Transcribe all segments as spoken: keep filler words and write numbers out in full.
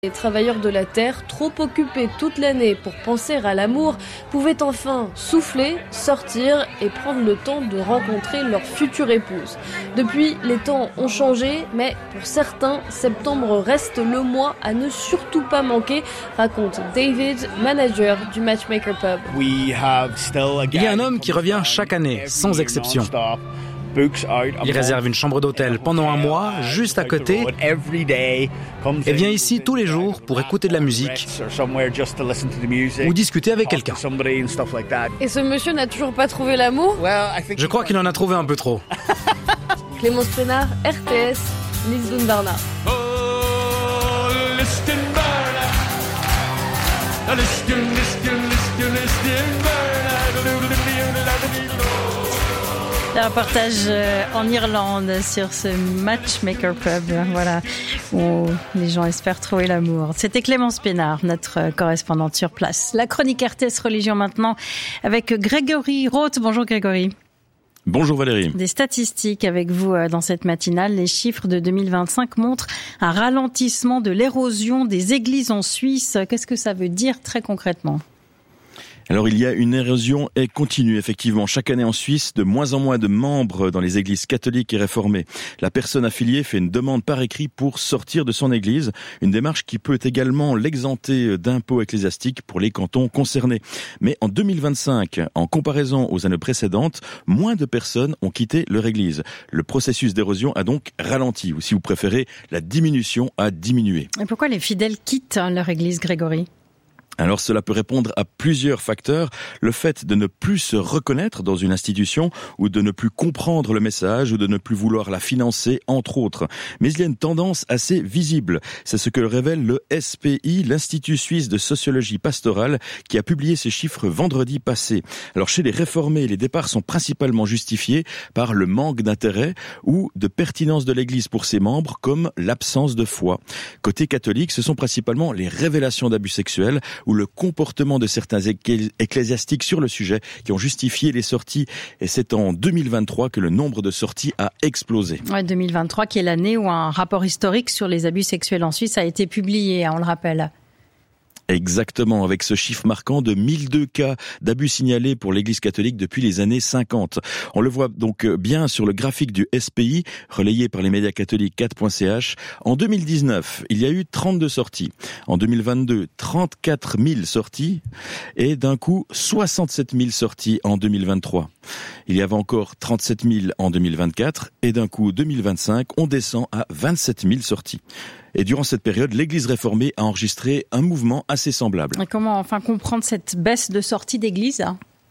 Les travailleurs de la terre, trop occupés toute l'année pour penser à l'amour, pouvaient enfin souffler, sortir et prendre le temps de rencontrer leur future épouse. Depuis, les temps ont changé, mais pour certains, septembre reste le mois à ne surtout pas manquer, raconte David, manager du Matchmaker Pub. Il y a un homme qui revient chaque année, sans exception. Il réserve une chambre d'hôtel pendant un mois, juste à côté, et vient ici tous les jours pour écouter de la musique ou discuter avec quelqu'un. Et ce monsieur n'a toujours pas trouvé l'amour ? Je crois qu'il en a trouvé un peu trop. Clémence Pénard, R T S, Lisbonne Barna. Le reportage en Irlande sur ce Matchmaker Pub, voilà, où les gens espèrent trouver l'amour. C'était Clémence Pénard, notre correspondante sur place. La chronique R T S Religion maintenant avec Grégory Roth. Bonjour Grégory. Bonjour Valérie. Des statistiques avec vous dans cette matinale. Les chiffres de deux mille vingt-cinq montrent un ralentissement de l'érosion des églises en Suisse. Qu'est-ce que ça veut dire très concrètement ? Alors il y a une érosion et continue effectivement chaque année en Suisse, de moins en moins de membres dans les églises catholiques et réformées. La personne affiliée fait une demande par écrit pour sortir de son église, une démarche qui peut également l'exenter d'impôts ecclésiastiques pour les cantons concernés. Mais en deux mille vingt-cinq, en comparaison aux années précédentes, moins de personnes ont quitté leur église. Le processus d'érosion a donc ralenti, ou si vous préférez, la diminution a diminué. Et pourquoi les fidèles quittent leur église, Grégory ? Alors cela peut répondre à plusieurs facteurs. Le fait de ne plus se reconnaître dans une institution ou de ne plus comprendre le message ou de ne plus vouloir la financer, entre autres. Mais il y a une tendance assez visible. C'est ce que révèle le S P I, l'Institut Suisse de Sociologie Pastorale, qui a publié ces chiffres vendredi passé. Alors chez les réformés, les départs sont principalement justifiés par le manque d'intérêt ou de pertinence de l'Église pour ses membres, comme l'absence de foi. Côté catholique, ce sont principalement les révélations d'abus sexuels ou le comportement de certains ecclésiastiques sur le sujet qui ont justifié les sorties. Et c'est en deux mille vingt-trois que le nombre de sorties a explosé. Ouais, deux mille vingt-trois qui est l'année où un rapport historique sur les abus sexuels en Suisse a été publié, on le rappelle. Exactement, avec ce chiffre marquant de mille deux cas d'abus signalés pour l'Église catholique depuis les années cinquante. On le voit donc bien sur le graphique du S P I, relayé par les médias catholiques quatre point c h. En deux mille dix-neuf, il y a eu trente-deux sorties. En deux mille vingt-deux, trente-quatre mille sorties. Et d'un coup, soixante-sept mille sorties en deux mille vingt-trois. Il y avait encore trente-sept mille en deux mille vingt-quatre. Et d'un coup, deux mille vingt-cinq, on descend à vingt-sept mille sorties. Et durant cette période, l'Église réformée a enregistré un mouvement assez semblable. Et comment enfin comprendre cette baisse de sortie d'église ?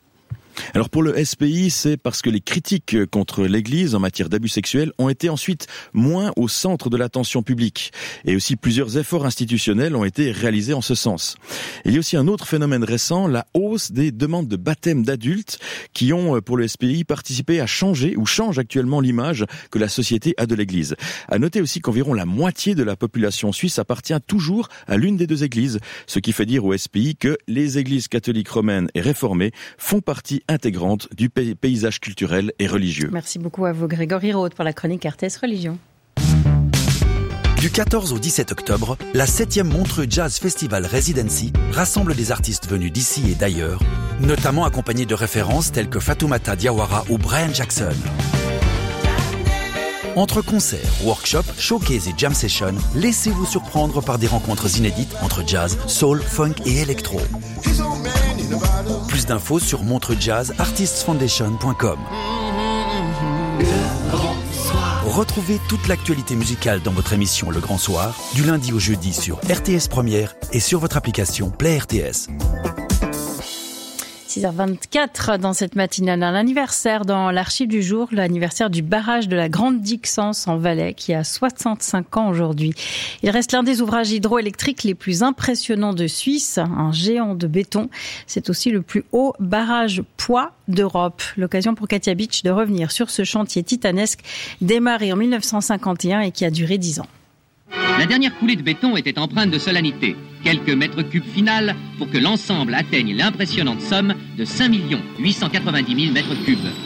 Alors pour le S P I, c'est parce que les critiques contre l'Église en matière d'abus sexuels ont été ensuite moins au centre de l'attention publique. Et aussi plusieurs efforts institutionnels ont été réalisés en ce sens. Il y a aussi un autre phénomène récent, la hausse des demandes de baptême d'adultes qui ont, pour le S P I, participé à changer ou changent actuellement l'image que la société a de l'Église. À noter aussi qu'environ la moitié de la population suisse appartient toujours à l'une des deux églises, ce qui fait dire au S P I que les églises catholiques romaines et réformées font partie intégrante du paysage culturel et religieux. Merci beaucoup à vous Grégory Roth pour la chronique R T S Religion. Du quatorze au dix-sept octobre, la septième Montreux Jazz Festival Residency rassemble des artistes venus d'ici et d'ailleurs, notamment accompagnés de références telles que Fatoumata Diawara ou Brian Jackson. Entre concerts, workshops, showcase et jam sessions, laissez-vous surprendre par des rencontres inédites entre jazz, soul, funk et électro. Plus d'infos sur montreux jazz artists foundation point com. Retrouvez toute l'actualité musicale dans votre émission Le Grand Soir, du lundi au jeudi sur R T S Première et sur votre application Play R T S. six heures vingt-quatre dans cette matinale, un anniversaire dans l'archive du jour, l'anniversaire du barrage de la Grande Dixence en Valais qui a soixante-cinq ans aujourd'hui. Il reste l'un des ouvrages hydroélectriques les plus impressionnants de Suisse, un géant de béton. C'est aussi le plus haut barrage poids d'Europe. L'occasion pour Katia Beach de revenir sur ce chantier titanesque démarré en mille neuf cent cinquante et un et qui a duré dix ans. La dernière coulée de béton était empreinte de solennité. Quelques mètres cubes final pour que l'ensemble atteigne l'impressionnante somme de cinq millions huit cent quatre-vingt-dix mille mètres cubes.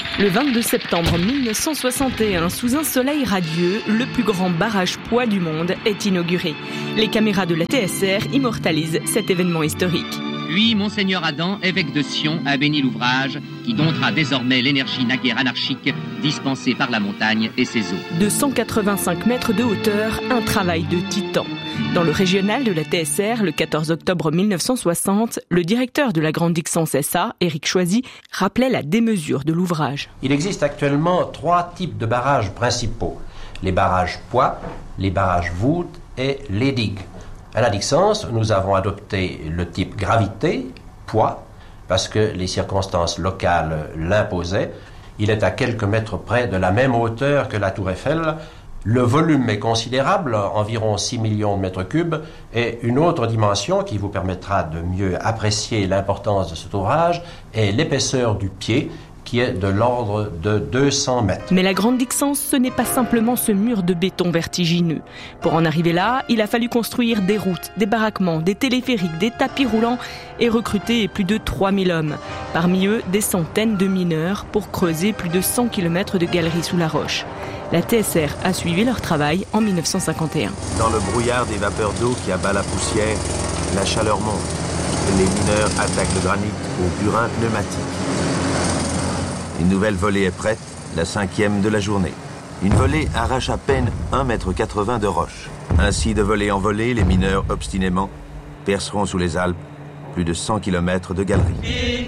Le vingt-deux septembre mille neuf cent soixante et un, sous un soleil radieux, le plus grand barrage poids du monde est inauguré. Les caméras de la T S R immortalisent cet événement historique. Puis, Monseigneur Adam, évêque de Sion, a béni l'ouvrage qui domptera désormais l'énergie naguère anarchique dispensée par la montagne et ses eaux. De cent quatre-vingt-cinq mètres de hauteur, un travail de titan. Dans le régional de la T S R, le quatorze octobre mille neuf cent soixante, le directeur de la Grande Dixence S A, Éric Choisy, rappelait la démesure de l'ouvrage. Il existe actuellement trois types de barrages principaux. Les barrages poids, les barrages voûtes et les digues. À la Dixence, nous avons adopté le type gravité, poids, parce que les circonstances locales l'imposaient. Il est à quelques mètres près de la même hauteur que la Tour Eiffel. Le volume est considérable, environ six millions de mètres cubes, et une autre dimension qui vous permettra de mieux apprécier l'importance de cet ouvrage est l'épaisseur du pied, qui est de l'ordre de deux cents mètres. Mais la Grande Dixence, ce n'est pas simplement ce mur de béton vertigineux. Pour en arriver là, il a fallu construire des routes, des baraquements, des téléphériques, des tapis roulants et recruter plus de trois mille hommes. Parmi eux, des centaines de mineurs pour creuser plus de cent kilomètres de galeries sous la roche. La T S R a suivi leur travail en mille neuf cent cinquante et un. Dans le brouillard des vapeurs d'eau qui abat la poussière, la chaleur monte. Les mineurs attaquent le granit au burin pneumatique. Une nouvelle volée est prête, la cinquième de la journée. Une volée arrache à peine un mètre quatre-vingts de roche. Ainsi, de volée en volée, les mineurs, obstinément, perceront sous les Alpes plus de cent kilomètres de galeries.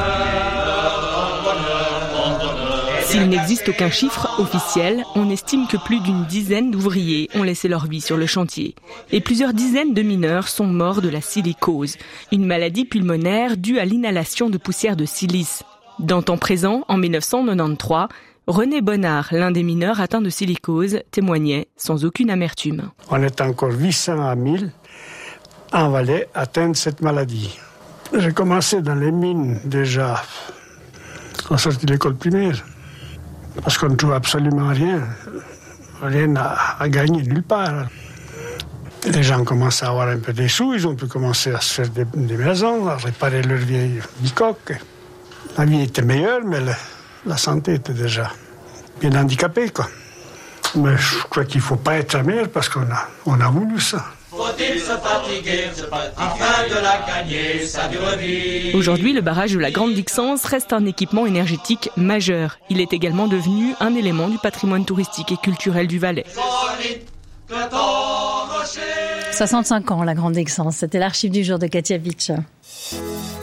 S'il n'existe aucun chiffre officiel, on estime que plus d'une dizaine d'ouvriers ont laissé leur vie sur le chantier. Et plusieurs dizaines de mineurs sont morts de la silicose, une maladie pulmonaire due à l'inhalation de poussière de silice. Dans Temps présent, en mille neuf cent quatre-vingt-treize, René Bonnard, l'un des mineurs atteints de silicose, témoignait sans aucune amertume. On est encore huit cents à mille en Valais atteints de cette maladie. J'ai commencé dans les mines déjà en sortie de l'école primaire, parce qu'on ne trouve absolument rien, rien à, à gagner nulle part. Les gens commencent à avoir un peu des sous, ils ont pu commencer à se faire des, des maisons, à réparer leurs vieilles bicoques. La vie était meilleure, mais le, la santé était déjà bien handicapée, quoi. Mais je crois qu'il ne faut pas être amer parce qu'on a, on a voulu ça. Faut-il se fatiguer afin de la gagner, ça dure vie. Aujourd'hui, le barrage de la Grande Dixence reste un équipement énergétique majeur. Il est également devenu un élément du patrimoine touristique et culturel du Valais. soixante-cinq ans, la Grande Dixence. C'était l'archive du jour de Katia Vitch.